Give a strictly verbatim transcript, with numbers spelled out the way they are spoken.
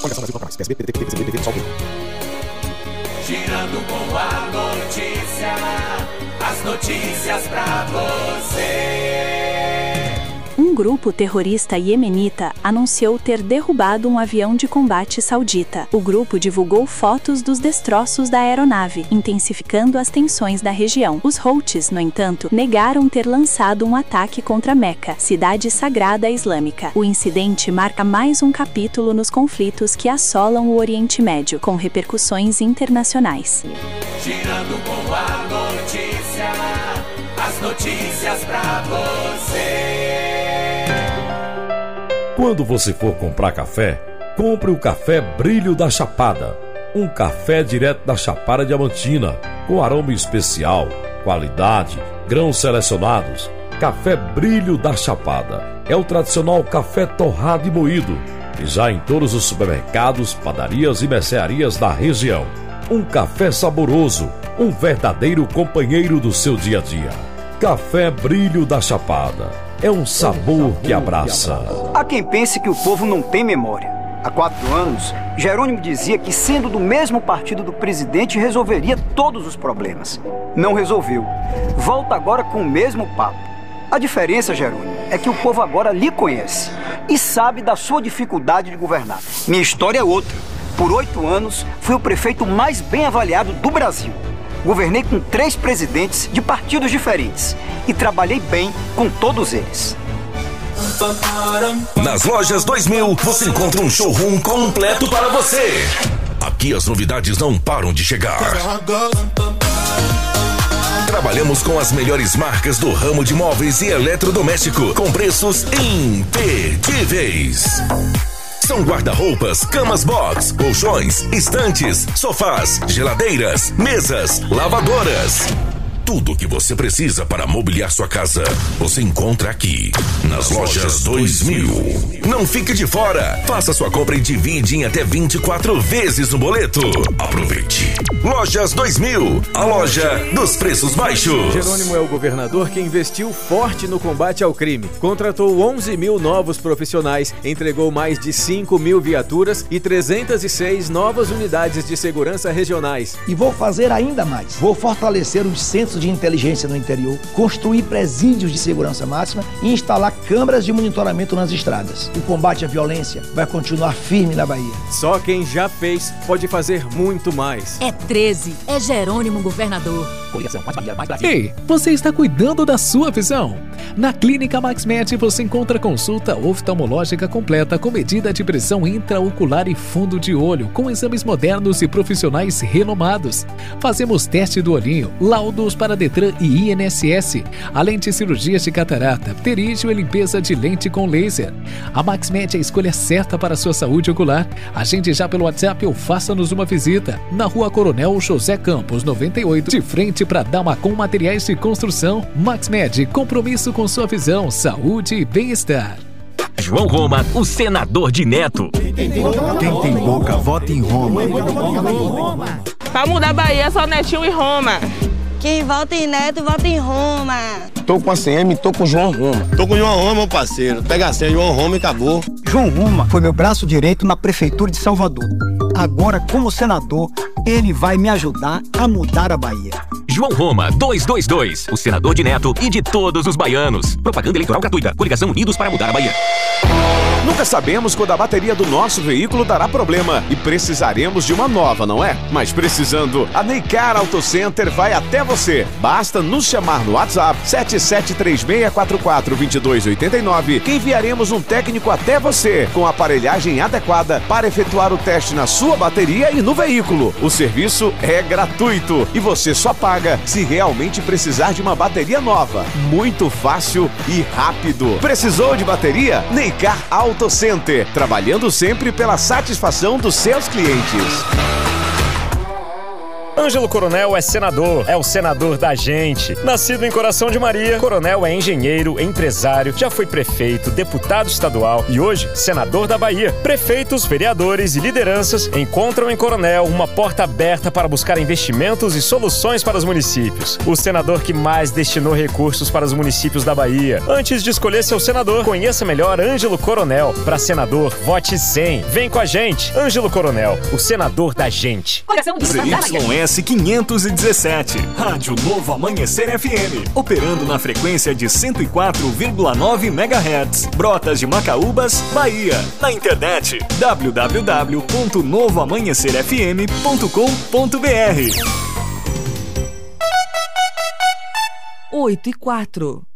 Girando com a notícia, as notícias pra você. Um grupo terrorista iemenita anunciou ter derrubado um avião de combate saudita. O grupo divulgou fotos dos destroços da aeronave, intensificando as tensões da região. Os Houthis, no entanto, negaram ter lançado um ataque contra Meca, cidade sagrada islâmica. O incidente marca mais um capítulo nos conflitos que assolam o Oriente Médio, com repercussões internacionais. Girando com a notícia, as notícias pra você. Quando você for comprar café, compre o café Brilho da Chapada. Um café direto da Chapada Diamantina, com aroma especial, qualidade, grãos selecionados. Café Brilho da Chapada é o tradicional café torrado e moído, e já em todos os supermercados, padarias e mercearias da região. Um café saboroso, um verdadeiro companheiro do seu dia a dia. Café Brilho da Chapada. É um sabor que abraça. Há quem pense que o povo não tem memória. Há quatro anos, Jerônimo dizia que, sendo do mesmo partido do presidente, resolveria todos os problemas. Não resolveu. Volta agora com o mesmo papo. A diferença, Jerônimo, é que o povo agora lhe conhece e sabe da sua dificuldade de governar. Minha história é outra. Por oito anos, fui o prefeito mais bem avaliado do Brasil. Governei com três presidentes de partidos diferentes e trabalhei bem com todos eles. Nas Lojas dois mil, você encontra um showroom completo para você. Aqui as novidades não param de chegar. Trabalhamos com as melhores marcas do ramo de móveis e eletrodoméstico, com preços imperdíveis. São guarda-roupas, camas box, colchões, estantes, sofás, geladeiras, mesas, lavadoras. Tudo o que você precisa para mobiliar sua casa, você encontra aqui, nas Lojas dois mil. Não fique de fora. Faça sua compra e divide em até vinte e quatro vezes no boleto. Aproveite. Lojas dois mil, a loja dos preços baixos. Jerônimo é o governador que investiu forte no combate ao crime. Contratou onze mil novos profissionais, entregou mais de cinco mil viaturas e trezentas e seis novas unidades de segurança regionais. E vou fazer ainda mais. Vou fortalecer os centros de inteligência no interior, construir presídios de segurança máxima e instalar câmeras de monitoramento nas estradas. O combate à violência vai continuar firme na Bahia. Só quem já fez pode fazer muito mais. É treze, é Jerônimo governador. Coligação Mais Bahia, Mais Brasil. Ei, você está cuidando da sua visão? Na Clínica MaxMed você encontra consulta oftalmológica completa com medida de pressão intraocular e fundo de olho, com exames modernos e profissionais renomados. Fazemos teste do olhinho, laudos para Detran e I N S S, além de cirurgias de catarata, pterígio e limpeza de lente com laser. A MaxMed é a escolha certa para a sua saúde ocular. Agende já pelo WhatsApp ou faça-nos uma visita. Na Rua Coronel José Campos, noventa e oito, de frente para Damacom Materiais de Construção. MaxMed, compromisso com sua visão, saúde e bem-estar. João Roma, o senador de Neto. Quem tem boca, vota em Roma. Pra mudar a Bahia, só Netinho e Roma. Quem vota em Neto, vota em Roma. Tô com a C M, tô com o João Roma. Tô com o João Roma, meu parceiro. Pega a senha, João Roma e acabou. João Roma foi meu braço direito na Prefeitura de Salvador. Agora, como senador, ele vai me ajudar a mudar a Bahia. João Roma, duzentos e vinte e dois, o senador de Neto e de todos os baianos. Propaganda eleitoral gratuita. Coligação Unidos para mudar a Bahia. Nunca sabemos quando a bateria do nosso veículo dará problema e precisaremos de uma nova, não é? Mas precisando, a Neycar Auto Center vai até você. Basta nos chamar no WhatsApp sete sete três seis quatro quatro dois dois oito nove que enviaremos um técnico até você com a aparelhagem adequada para efetuar o teste na sua bateria e no veículo. O serviço é gratuito e você só paga se realmente precisar de uma bateria nova. Muito fácil e rápido. Precisou de bateria? Neycar Auto Center, trabalhando sempre pela satisfação dos seus clientes. Ângelo Coronel é senador, é o senador da gente. Nascido em Coração de Maria, Coronel é engenheiro, empresário, já foi prefeito, deputado estadual e hoje senador da Bahia. Prefeitos, vereadores e lideranças encontram em Coronel uma porta aberta para buscar investimentos e soluções para os municípios. O senador que mais destinou recursos para os municípios da Bahia. Antes de escolher seu senador, conheça melhor Ângelo Coronel. Para senador, vote cem. Vem com a gente. Ângelo Coronel, o senador da gente. Z Y S quinhentos e dezessete, Rádio Novo Amanhecer F M, operando na frequência de cento e quatro vírgula nove megahertz, Brotas de Macaúbas, Bahia. Na internet w w w ponto novo amanhecer f m ponto com ponto b r. oito e quatro.